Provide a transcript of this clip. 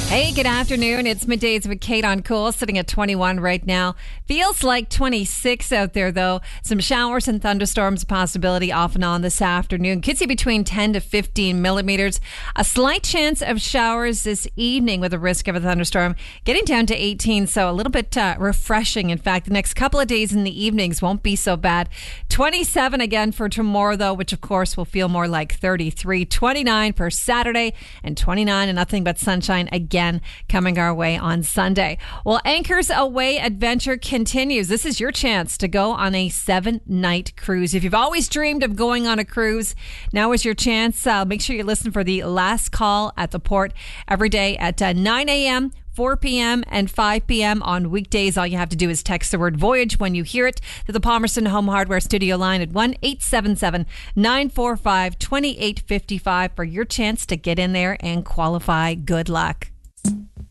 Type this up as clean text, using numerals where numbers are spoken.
Hey, good afternoon. It's Middays with Kate on Cool, sitting at 21 right now. Feels like 26 out there, though. Some showers and thunderstorms possibility off and on this afternoon. Could see between 10 to 15 millimeters. A slight chance of showers this evening with a risk of a thunderstorm. Getting down to 18, so a little bit refreshing. In fact, the next couple of days in the evenings won't be so bad. 27 again for tomorrow, though, which of course will feel more like 33. 29 for Saturday, and 29 and nothing but sunshine again coming our way on Sunday. Well, Anchors Away adventure continues. This is your chance to go on a 7-night cruise. If you've always dreamed of going on a cruise, now is your chance. Make sure you listen for the last call at the port every day at 9 a.m., 4 p.m. and 5 p.m. on weekdays. All you have to do is text the word voyage when you hear it to the Palmerston Home Hardware studio line at 1-877-945-2855 for your chance to get in there and qualify. Good luck.